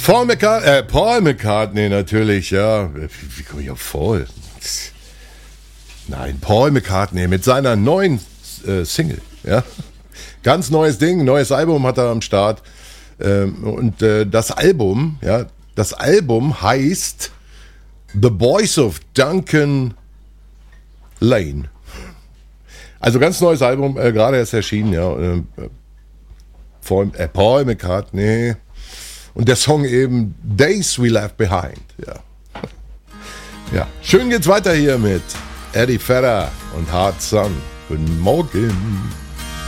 Paul McCartney natürlich, ja. Wie komme ich auf Paul? Nein, Paul McCartney mit seiner neuen Single, ja. Ganz neues Ding, neues Album hat er am Start. Und das Album heißt The Boys of Duncan Lane. Also ganz neues Album, gerade erst erschienen, ja. Paul McCartney. Und der Song eben Days We Left Behind. Ja. Ja. Schön geht's weiter hier mit Eddie Vedder und Hard Sun. Guten Morgen.